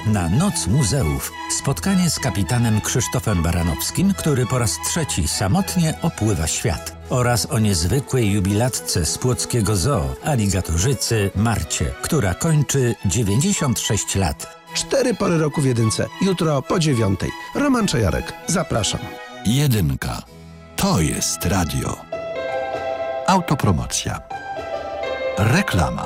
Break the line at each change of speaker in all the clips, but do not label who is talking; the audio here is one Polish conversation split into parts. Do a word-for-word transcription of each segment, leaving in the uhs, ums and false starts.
na Noc Muzeów. Spotkanie z kapitanem Krzysztofem Baranowskim, który po raz trzeci samotnie opływa świat. Oraz o niezwykłej jubilatce z płockiego zoo, aligatorzycy Marcie, która kończy dziewięćdziesiąt sześć lat.
Cztery pory roku w jedynce. Jutro po dziewiątej. Roman Czajarek. Zapraszam.
Jedynka. To jest radio. Autopromocja. Reklama.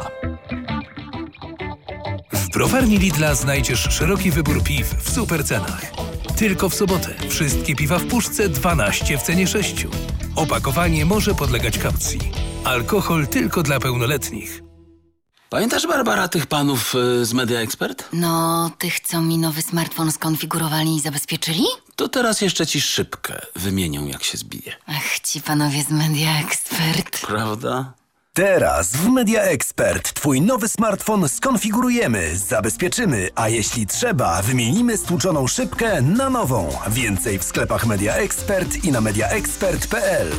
W browarni Lidla znajdziesz szeroki wybór piw w super cenach. Tylko w sobotę wszystkie piwa w puszce dwanaście w cenie sześciu. Opakowanie może podlegać kaucji. Alkohol tylko dla pełnoletnich.
Pamiętasz, Barbara, tych panów y, z Media Expert?
No, tych, co mi nowy smartfon skonfigurowali i zabezpieczyli?
To teraz jeszcze ci szybkę wymienią, jak się zbije.
Ach, ci panowie z Media Expert.
Prawda?
Teraz w Media Expert twój nowy smartfon skonfigurujemy, zabezpieczymy, a jeśli trzeba, wymienimy stłuczoną szybkę na nową. Więcej w sklepach Media Expert i na media expert kropka p l.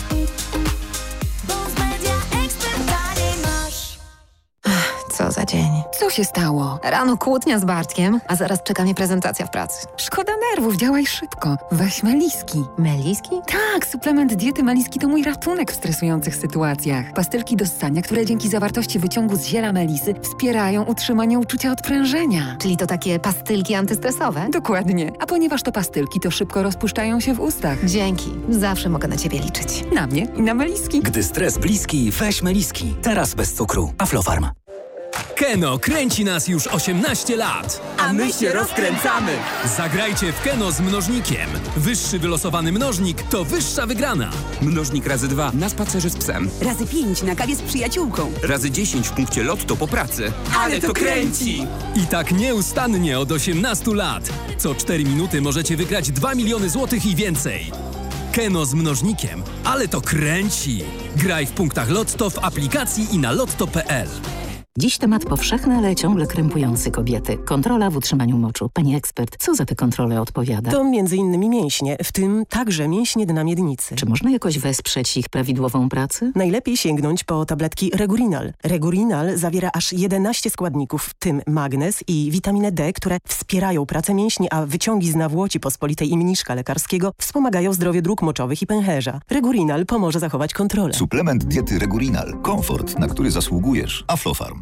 Co za dzień. Co się stało? Rano kłótnia z Bartkiem, a zaraz czeka mnie prezentacja w pracy.
Szkoda nerwów, działaj szybko. Weź Meliski.
Meliski?
Tak, suplement diety Meliski to mój ratunek w stresujących sytuacjach. Pastylki do ssania, które dzięki zawartości wyciągu z ziela melisy wspierają utrzymanie uczucia odprężenia.
Czyli to takie pastylki antystresowe?
Dokładnie. A ponieważ to pastylki, to szybko rozpuszczają się w ustach.
Dzięki. Zawsze mogę na ciebie liczyć.
Na mnie i na Meliski.
Gdy stres bliski, weź Meliski. Teraz bez cukru. Aflofarm.
Keno kręci nas już osiemnaście lat.
A my się rozkręcamy.
Zagrajcie w Keno z mnożnikiem. Wyższy wylosowany mnożnik to wyższa wygrana.
Mnożnik razy dwa na spacerze z psem.
Razy pięć na kawie z przyjaciółką.
Razy dziesięć w punkcie lotto po pracy.
Ale to kręci!
I tak nieustannie od osiemnastu lat. Co cztery minuty możecie wygrać dwa miliony złotych i więcej. Keno z mnożnikiem. Ale to kręci! Graj w punktach Lotto, w aplikacji i na lotto kropka p l.
Dziś temat powszechny, ale ciągle krępujący kobiety. Kontrola w utrzymaniu moczu. Pani ekspert, co za tę kontrolę odpowiada?
To między innymi mięśnie, w tym także mięśnie dna miednicy.
Czy można jakoś wesprzeć ich prawidłową pracę?
Najlepiej sięgnąć po tabletki Regurinal. Regurinal zawiera aż jedenaście składników, w tym magnez i witaminę D, które wspierają pracę mięśni, a wyciągi z nawłoci pospolitej i mniszka lekarskiego wspomagają zdrowie dróg moczowych i pęcherza. Regurinal pomoże zachować kontrolę.
Suplement diety Regurinal. Komfort, na który zasługujesz. Aflofarm.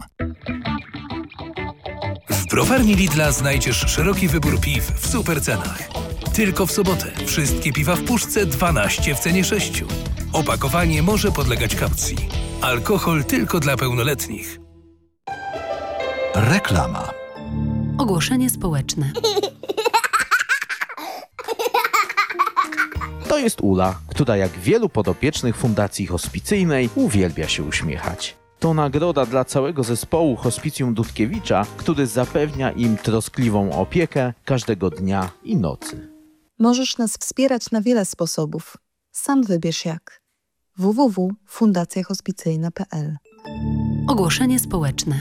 W browarni Lidla znajdziesz szeroki wybór piw w super cenach. Tylko w sobotę wszystkie piwa w puszce dwanaście w cenie sześciu. Opakowanie może podlegać kaucji. Alkohol tylko dla pełnoletnich.
Reklama.
Ogłoszenie społeczne.
To jest Ula, która jak wielu podopiecznych Fundacji Hospicyjnej uwielbia się uśmiechać. To nagroda dla całego zespołu Hospicjum Dudkiewicza, który zapewnia im troskliwą opiekę każdego dnia i nocy.
Możesz nas wspierać na wiele sposobów. Sam wybierz jak. w w w kropka fundacja hospicyjna kropka p l.
Ogłoszenie społeczne.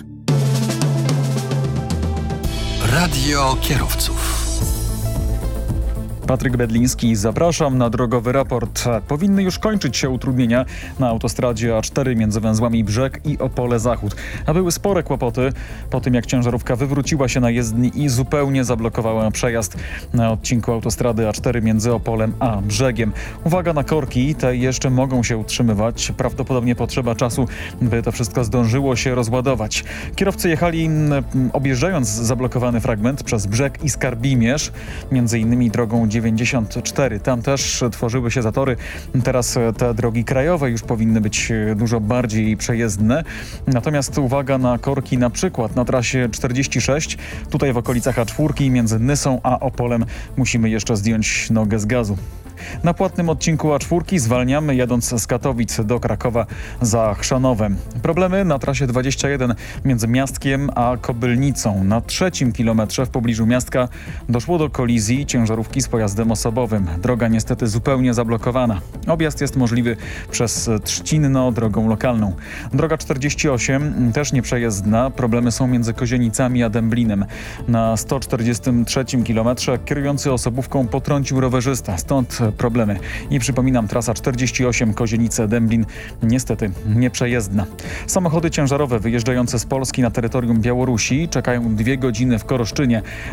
Radio kierowców.
Patryk Bedliński, zapraszam na drogowy raport. Powinny już kończyć się utrudnienia na autostradzie A cztery między węzłami Brzeg i Opole Zachód. A były spore kłopoty po tym, jak ciężarówka wywróciła się na jezdni i zupełnie zablokowała przejazd na odcinku autostrady A cztery między Opolem a Brzegiem. Uwaga na korki, te jeszcze mogą się utrzymywać. Prawdopodobnie potrzeba czasu, by to wszystko zdążyło się rozładować. Kierowcy jechali objeżdżając zablokowany fragment przez Brzeg i Skarbimierz, między innymi drogą dziewięćdziesiąt cztery. Tam też tworzyły się zatory. Teraz te drogi krajowe już powinny być dużo bardziej przejezdne. Natomiast uwaga na korki na przykład na trasie czterdzieści sześć. Tutaj w okolicach A cztery między Nysą a Opolem musimy jeszcze zdjąć nogę z gazu. Na płatnym odcinku A cztery zwalniamy jadąc z Katowic do Krakowa za Chrzanowem. Problemy na trasie dwadzieścia jeden między Miastkiem a Kobylnicą. Na trzecim kilometrze w pobliżu Miastka doszło do kolizji ciężarówki z pojazdem osobowym. Droga niestety zupełnie zablokowana. Objazd jest możliwy przez Trzcinno drogą lokalną. Droga czterdzieści osiem też nieprzejezdna. Problemy są między Kozienicami a Dęblinem. Na sto czterdziestym trzecim kilometrze kierujący osobówką potrącił rowerzysta. Stąd problemy. I przypominam, trasa czterdzieści osiem Kozienice-Dęblin niestety nieprzejezdna. Samochody ciężarowe wyjeżdżające z Polski na terytorium Białorusi czekają dwie godziny w Koroszczynie.